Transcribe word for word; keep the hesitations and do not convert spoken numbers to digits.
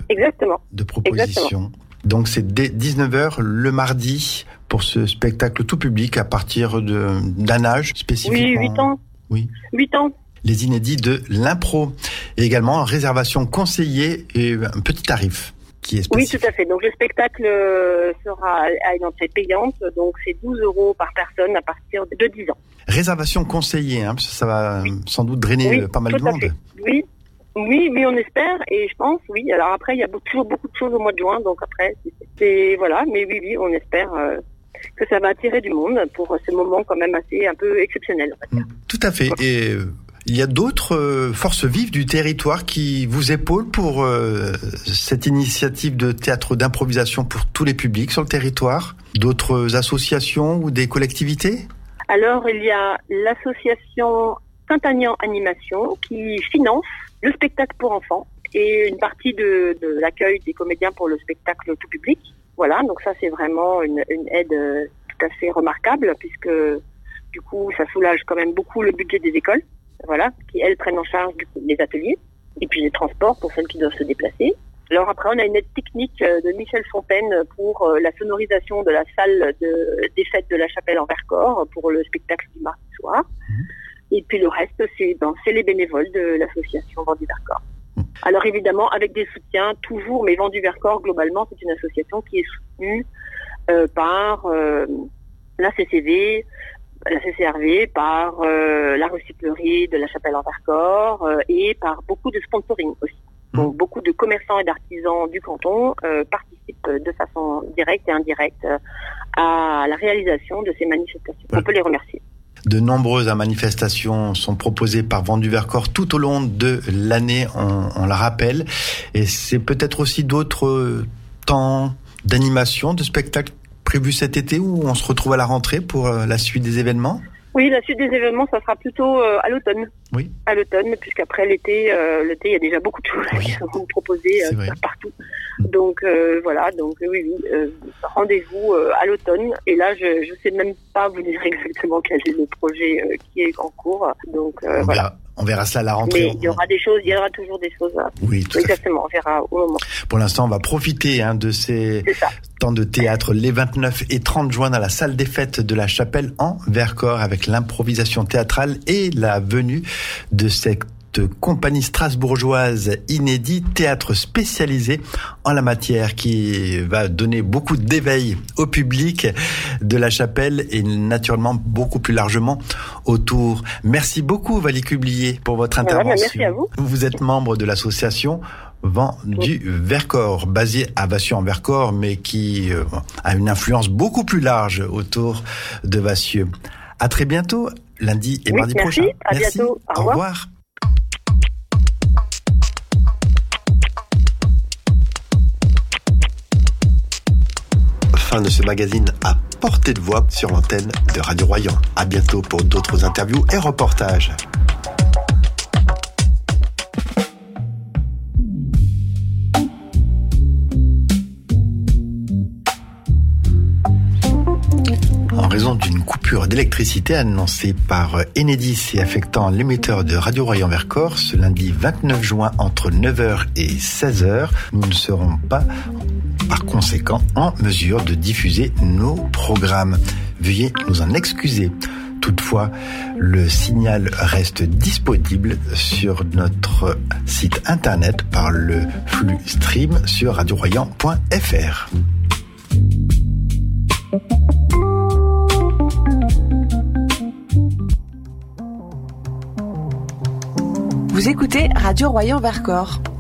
Exactement. de propositions. Exactement. Donc c'est dès dix-neuf heures le mardi pour ce spectacle tout public à partir de, d'un âge spécifiquement. Oui, huit ans. Oui. huit ans. Les inédits de l'impro. Et également réservation conseillée et un petit tarif qui est spécifique. Oui, tout à fait. Donc le spectacle sera à une entrée payante, donc c'est douze euros par personne à partir de dix ans. Réservation conseillée, hein, parce que ça va Oui. sans doute drainer Oui, pas mal tout de à monde. fait. Oui. Oui, oui, on espère, et je pense, oui. Alors après, il y a toujours beaucoup de choses au mois de juin, donc après, c'est, c'est voilà, mais oui, oui, on espère euh, que ça va attirer du monde pour ce moment quand même assez un peu exceptionnel. Mm, Tout à fait. Et euh, il y a d'autres euh, forces vives du territoire qui vous épaulent pour euh, cette initiative de théâtre d'improvisation pour tous les publics sur le territoire. D'autres associations ou des collectivités? Alors, il y a l'association Saint-Agnan Animation qui finance le spectacle pour enfants et une partie de, de l'accueil des comédiens pour le spectacle tout public. Voilà, donc ça c'est vraiment une, une aide euh, tout à fait remarquable puisque du coup ça soulage quand même beaucoup le budget des écoles, voilà, qui elles prennent en charge du coup, les ateliers et puis les transports pour celles qui doivent se déplacer. Alors après on a une aide technique de Michel Fontaine pour la sonorisation de la salle de, des fêtes de la Chapelle en Vercors pour le spectacle du mardi soir. Mmh. Et puis le reste, c'est, ben, c'est les bénévoles de l'association Vendu Vercors. Alors évidemment, avec des soutiens toujours, mais Vendu Vercors, globalement, c'est une association qui est soutenue euh, par euh, la C C V, la C C R V, par euh, la recyclerie de la Chapelle en Vercors euh, et par beaucoup de sponsoring aussi. Donc beaucoup de commerçants et d'artisans du canton euh, participent de façon directe et indirecte euh, à la réalisation de ces manifestations. On peut les remercier. De nombreuses manifestations sont proposées par Vendu Vercors tout au long de l'année, on, on la rappelle. Et c'est peut-être aussi d'autres temps d'animation, de spectacles prévus cet été où on se retrouve à la rentrée pour la suite des événements? Oui, la suite des événements, ça sera plutôt euh, à l'automne. Oui. À l'automne, puisqu'après l'été, euh, l'été, il y a déjà beaucoup de choses oui. qui seront proposées euh, partout. Donc euh, voilà, donc oui, oui, euh, rendez-vous euh, à l'automne. Et là, je je sais même pas vous dire exactement quel est le projet euh, qui est en cours. Donc euh, on voilà. Verra, on verra cela à la rentrée. Mais il y aura des choses, il y aura toujours des choses. À... Oui, tout exactement. À fait. On verra au moment. Pour l'instant, on va profiter hein, de ces temps de théâtre les vingt-neuf et trente juin dans la salle des fêtes de la Chapelle en Vercors avec l'improvisation théâtrale et la venue de cette compagnie strasbourgeoise inédit, théâtre spécialisé en la matière qui va donner beaucoup d'éveil au public de la Chapelle et naturellement beaucoup plus largement autour. Merci beaucoup Valie Cublier pour votre intervention. Ouais, merci à vous. Vous êtes membre de l'association Vendu Vercors, basée à Vassieux-en-Vercors, mais qui euh, a une influence beaucoup plus large autour de Vassieux. À très bientôt, lundi et oui, mardi merci, prochain. à merci. Bientôt. Au revoir. Au revoir. Fin de ce magazine à portée de voix sur l'antenne de Radio Royan. À bientôt pour d'autres interviews et reportages. En raison d'une coupure d'électricité annoncée par Enedis et affectant l'émetteur de Radio Royan Vercors ce lundi vingt-neuf juin entre neuf heures et seize heures, nous ne serons pas par conséquent en mesure de diffuser nos programmes. Veuillez nous en excuser. Toutefois, le signal reste disponible sur notre site internet par le flux stream sur radio royan point f r. Vous écoutez Radio Royan Vercors.